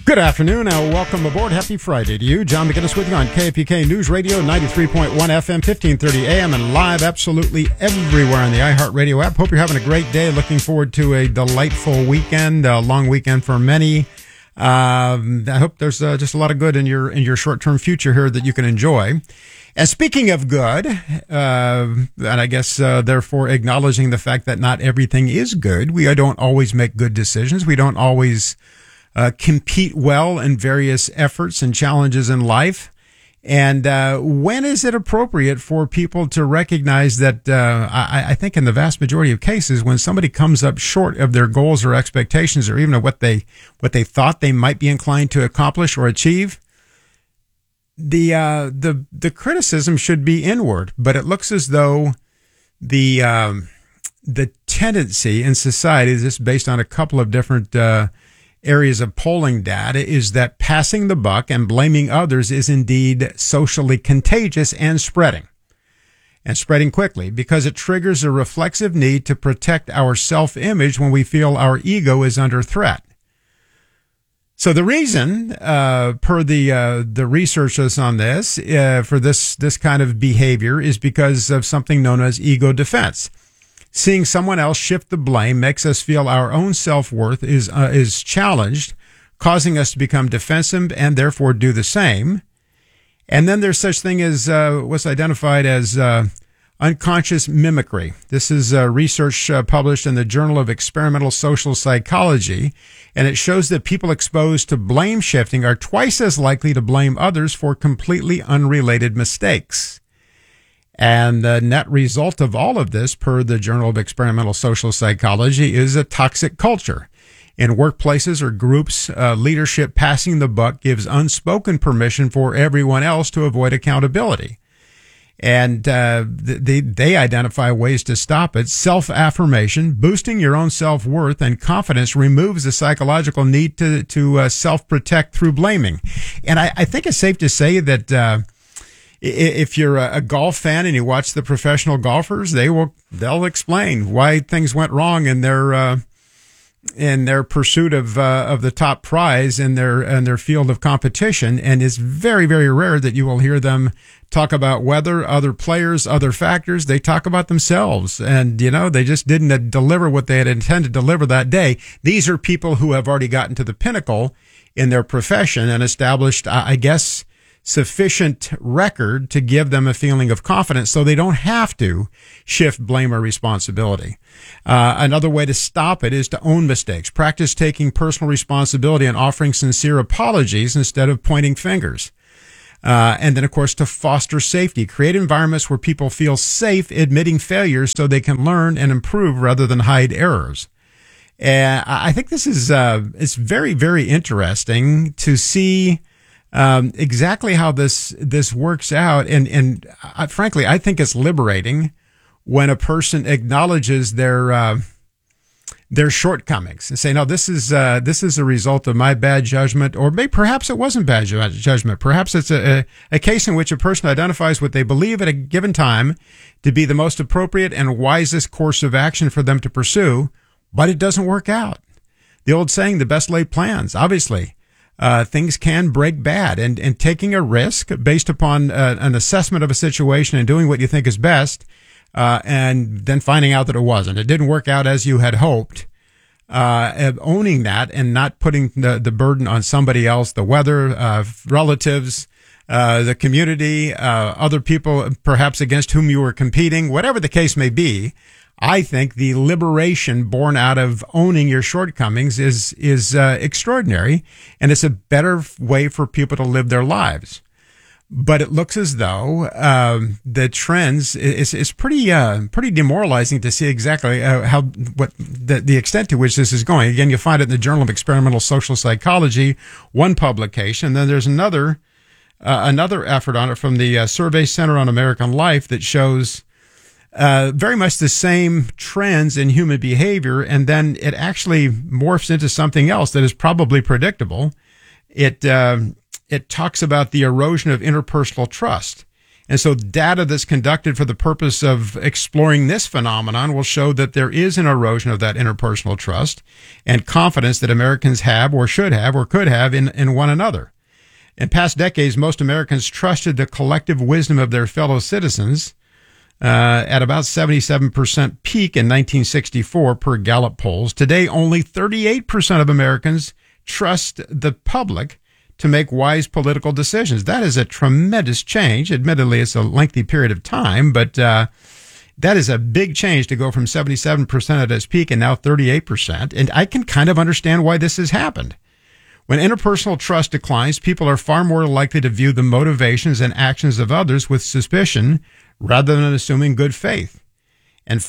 Good afternoon and welcome aboard. Happy Friday to you. John McGinnis with you on KFPK News Radio, 93.1 FM, 1530 AM, and live absolutely everywhere on the iHeartRadio app. Hope you're having a great day. Looking forward to a delightful weekend, a long weekend for many. I hope there's just a lot of good in your short-term future here that you can enjoy. And speaking of good, and I guess therefore acknowledging the fact that not everything is good. We don't always make good decisions. We don't always compete well in various efforts and challenges in life. And when is it appropriate for people to recognize that I think in the vast majority of cases, when somebody comes up short of their goals or expectations or even of what they thought they might be inclined to accomplish or achieve, the criticism should be inward. But it looks as though the tendency in society, this is based on a couple of different areas of polling data, is that passing the buck and blaming others is indeed socially contagious and spreading quickly because it triggers a reflexive need to protect our self-image when we feel our ego is under threat. So the reason, per the researchers on this, for this kind of behavior is because of something known as ego defense. Seeing someone else shift the blame makes us feel our own self-worth is challenged, causing us to become defensive and therefore do the same. And then there's such thing as what's identified as unconscious mimicry. This is research published in the Journal of Experimental Social Psychology, and it shows that people exposed to blame shifting are twice as likely to blame others for completely unrelated mistakes. And the net result of all of this, per the Journal of Experimental Social Psychology, is a toxic culture. In workplaces or groups, leadership passing the buck gives unspoken permission for everyone else to avoid accountability. And they identify ways to stop it. Self-affirmation, boosting your own self-worth and confidence removes the psychological need to self-protect through blaming. And I think it's safe to say that if you're a golf fan and you watch the professional golfers, they'll explain why things went wrong in their pursuit of the top prize in their field of competition. And it's very, very rare that you will hear them talk about weather, other players, other factors. They talk about themselves, and they just didn't deliver what they had intended to deliver that day. These are people who have already gotten to the pinnacle in their profession and established, I guess, sufficient record to give them a feeling of confidence so they don't have to shift blame or responsibility. Another way to stop it is to own mistakes. Practice taking personal responsibility and offering sincere apologies instead of pointing fingers. And then, of course, to foster safety. Create environments where people feel safe admitting failures so they can learn and improve rather than hide errors. And I think this is it's very, very interesting to see exactly how this works out, and frankly, I think it's liberating when a person acknowledges their shortcomings and say, "No, this is a result of my bad judgment," or perhaps it wasn't bad judgment. Perhaps it's a case in which a person identifies what they believe at a given time to be the most appropriate and wisest course of action for them to pursue, but it doesn't work out. The old saying, "The best laid plans," obviously. Things can break bad, and taking a risk based upon an assessment of a situation and doing what you think is best, and then finding out that it wasn't. It didn't work out as you had hoped. Owning that and not putting the burden on somebody else, the weather, relatives, the community, other people perhaps against whom you were competing, whatever the case may be. I think the liberation born out of owning your shortcomings is extraordinary, and it's a better way for people to live their lives. But it looks as though the trends is pretty demoralizing to see exactly what the extent to which this is going. Again, you'll find it in the Journal of Experimental Social Psychology, one publication. Then there's another effort on it from the Survey Center on American Life that shows very much the same trends in human behavior, and then it actually morphs into something else that is probably predictable. It talks about the erosion of interpersonal trust. And so data that's conducted for the purpose of exploring this phenomenon will show that there is an erosion of that interpersonal trust and confidence that Americans have or should have or could have in one another. In past decades, most Americans trusted the collective wisdom of their fellow citizens at about 77% peak in 1964 per Gallup polls. Today, only 38% of Americans trust the public to make wise political decisions. That is a tremendous change. Admittedly, it's a lengthy period of time, but that is a big change to go from 77% at its peak and now 38%. And I can kind of understand why this has happened. When interpersonal trust declines, people are far more likely to view the motivations and actions of others with suspicion rather than assuming good faith. And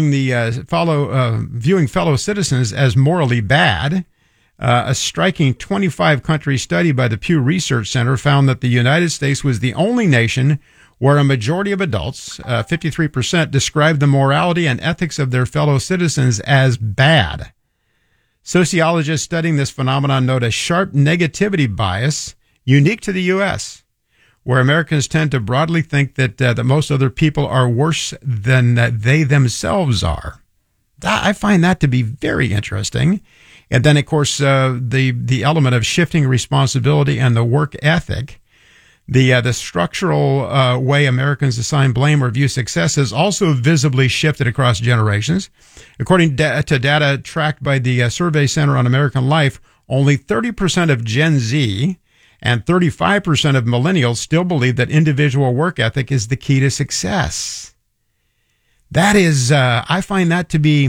viewing fellow citizens as morally bad. A striking 25-country study by the Pew Research Center found that the United States was the only nation where a majority of adults, 53%, described the morality and ethics of their fellow citizens as bad. Sociologists studying this phenomenon note a sharp negativity bias unique to the U.S., where Americans tend to broadly think that most other people are worse than they themselves are. I find that to be very interesting. And then, of course, the element of shifting responsibility and the work ethic, the structural way Americans assign blame or view success has also visibly shifted across generations. According to data tracked by the Survey Center on American Life, only 30% of Gen Z and 35% of millennials still believe that individual work ethic is the key to success. That is, I find that to be,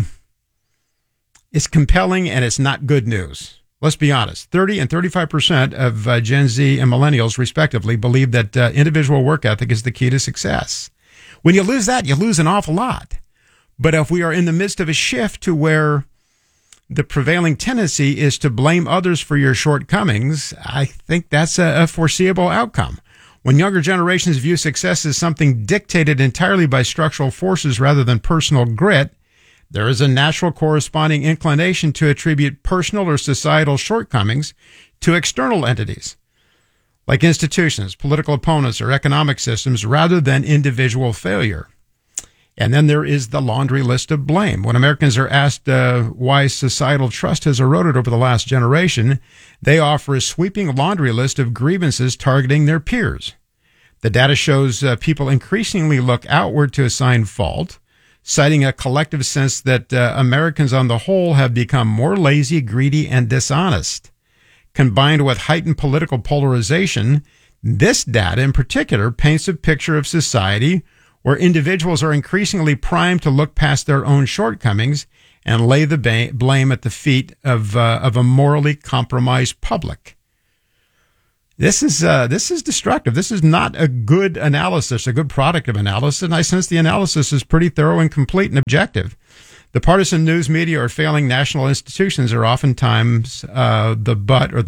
it's compelling and it's not good news. Let's be honest. 30 and 35% of Gen Z and millennials, respectively, believe that individual work ethic is the key to success. When you lose that, you lose an awful lot. But if we are in the midst of a shift to where the prevailing tendency is to blame others for your shortcomings, I think that's a foreseeable outcome. When younger generations view success as something dictated entirely by structural forces rather than personal grit, there is a natural corresponding inclination to attribute personal or societal shortcomings to external entities, like institutions, political opponents, or economic systems, rather than individual failure. And then there is the laundry list of blame. When Americans are asked why societal trust has eroded over the last generation, they offer a sweeping laundry list of grievances targeting their peers. The data shows people increasingly look outward to assign fault, citing a collective sense that Americans on the whole have become more lazy, greedy, and dishonest. Combined with heightened political polarization, this data in particular paints a picture of society where individuals are increasingly primed to look past their own shortcomings and lay the blame at the feet of a morally compromised public. This is destructive. This is not a good analysis, a good product of analysis, and I sense the analysis is pretty thorough and complete and objective. The partisan news media or failing national institutions are oftentimes the butt or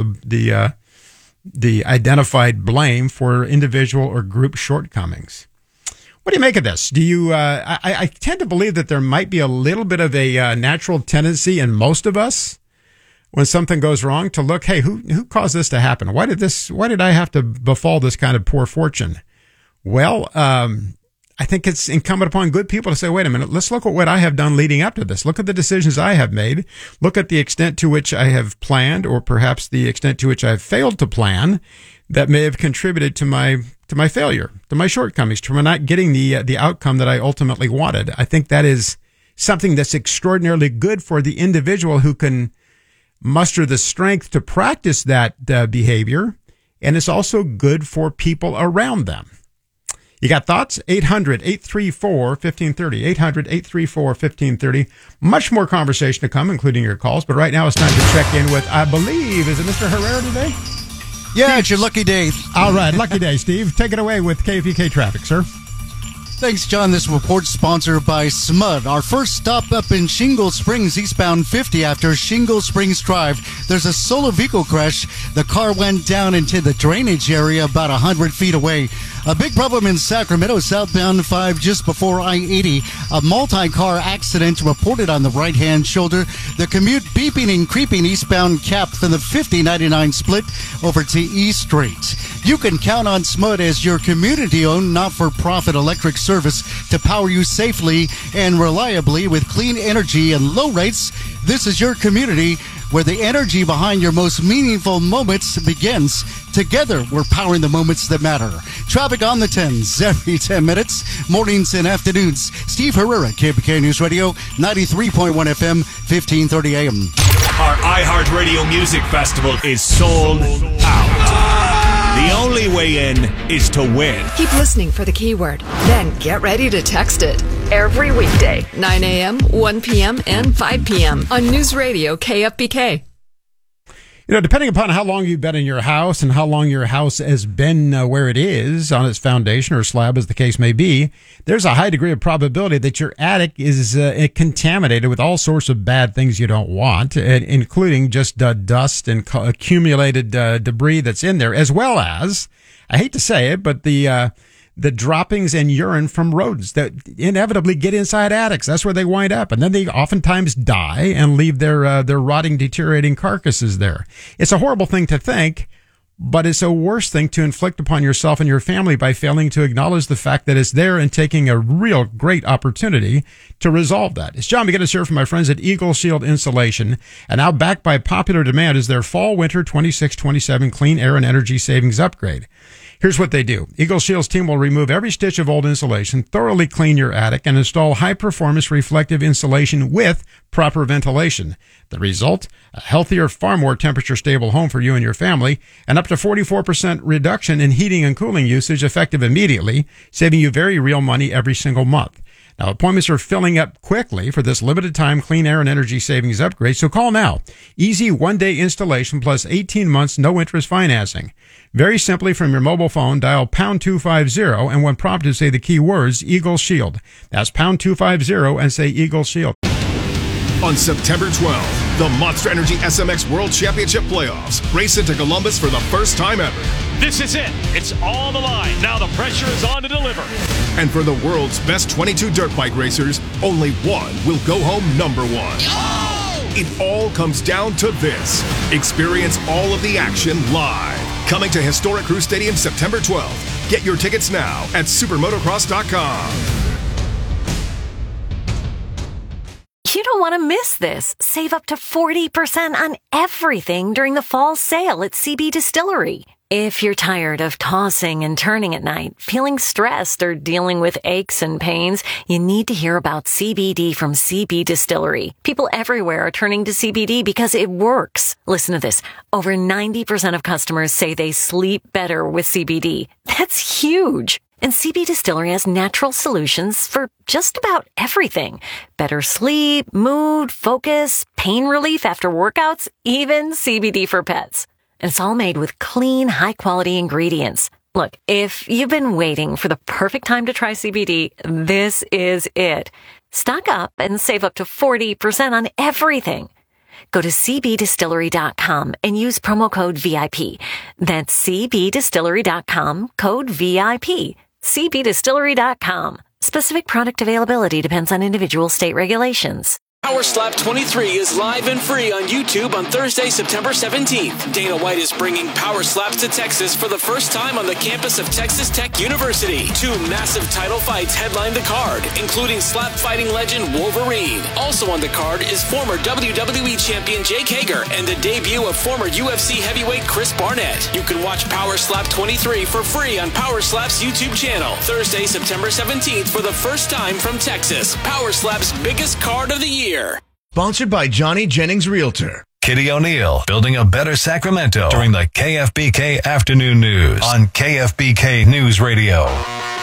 the identified blame for individual or group shortcomings. What do you make of this? Do you? I tend to believe that there might be a little bit of a natural tendency in most of us when something goes wrong to look, hey, who caused this to happen? Why did I have to befall this kind of poor fortune? Well, I think it's incumbent upon good people to say, wait a minute, let's look at what I have done leading up to this. Look at the decisions I have made. Look at the extent to which I have planned, or perhaps the extent to which I have failed to plan, that may have contributed to my failure, to my shortcomings, to my not getting the outcome that I ultimately wanted. I think that is something that's extraordinarily good for the individual who can muster the strength to practice that behavior, and it's also good for people around them. You got thoughts? 800-834-1530. 800-834-1530. Much more conversation to come, including your calls, but right now it's time to check in with, I believe, is it Mr. Herrera today? Yeah, it's your lucky day. All right, lucky day, Steve. Take it away with KFUK traffic, sir. Thanks, John. This report sponsored by SMUD. Our first stop up in Shingle Springs, eastbound 50 after Shingle Springs Drive. There's a solo vehicle crash. The car went down into the drainage area about 100 feet away. A big problem in Sacramento, southbound 5 just before I-80. A multi-car accident reported on the right-hand shoulder. The commute beeping and creeping eastbound Cap from the 50-99 split over to East Street. You can count on SMUD as your community-owned, not-for-profit electric service to power you safely and reliably with clean energy and low rates. This is your community where the energy behind your most meaningful moments begins. Together, we're powering the moments that matter. Traffic on the 10s every 10 minutes, mornings and afternoons. Steve Herrera, KFBK News Radio, 93.1 FM, 1530 AM. Our iHeartRadio Music Festival is sold out. The only way in is to win. Keep listening for the keyword, then get ready to text it. Every weekday, 9 a.m., 1 p.m., and 5 p.m. on News Radio KFBK. You know, depending upon how long you've been in your house and how long your house has been where it is on its foundation or slab, as the case may be, there's a high degree of probability that your attic is contaminated with all sorts of bad things you don't want, including just dust and accumulated debris that's in there, as well as, I hate to say it, but the droppings and urine from rodents that inevitably get inside attics. That's where they wind up. And then they oftentimes die and leave their rotting, deteriorating carcasses there. It's a horrible thing to think, but it's a worse thing to inflict upon yourself and your family by failing to acknowledge the fact that it's there and taking a real great opportunity to resolve that. It's John McGinnis here from my friends at Eagle Shield Insulation, and now backed by popular demand is their Fall-Winter 26-27 Clean Air and Energy Savings Upgrade. Here's what they do. Eagle Shield's team will remove every stitch of old insulation, thoroughly clean your attic, and install high-performance reflective insulation with proper ventilation. The result? A healthier, far more temperature-stable home for you and your family, and up to 44% reduction in heating and cooling usage effective immediately, saving you very real money every single month. Now, appointments are filling up quickly for this limited-time clean air and energy savings upgrade, so call now. Easy one-day installation plus 18 months no-interest financing. Very simply, from your mobile phone, dial pound 250, and when prompted, say the key words, Eagle Shield. That's pound 250 and say Eagle Shield. On September 12th, the Monster Energy SMX World Championship Playoffs race into Columbus for the first time ever. This is it. It's all on the line. Now the pressure is on to deliver. And for the world's best 22 dirt bike racers, only one will go home number one. Oh! It all comes down to this. Experience all of the action live. Coming to Historic Crew Stadium September 12th. Get your tickets now at supermotocross.com. You don't want to miss this. Save up to 40% on everything during the fall sale at CB Distillery. If you're tired of tossing and turning at night, feeling stressed, or dealing with aches and pains, you need to hear about CBD from CB Distillery. People everywhere are turning to CBD because it works. Listen to this. Over 90% of customers say they sleep better with CBD. That's huge. And CB Distillery has natural solutions for just about everything. Better sleep, mood, focus, pain relief after workouts, even CBD for pets. And it's all made with clean, high-quality ingredients. Look, if you've been waiting for the perfect time to try CBD, this is it. Stock up and save up to 40% on everything. Go to cbdistillery.com and use promo code VIP. That's cbdistillery.com, code VIP. cbdistillery.com. Specific product availability depends on individual state regulations. Power Slap 23 is live and free on YouTube on Thursday, September 17th. Dana White is bringing Power Slaps to Texas for the first time on the campus of Texas Tech University. 2 massive title fights headline the card, including slap fighting legend Wolverine. Also on the card is former WWE champion Jake Hager and the debut of former UFC heavyweight Chris Barnett. You can watch Power Slap 23 for free on Power Slap's YouTube channel. Thursday, September 17th for the first time from Texas. Power Slap's biggest card of the year. Sponsored by Johnny Jennings Realtor. Kitty O'Neill, building a better Sacramento during the KFBK Afternoon News on KFBK News Radio.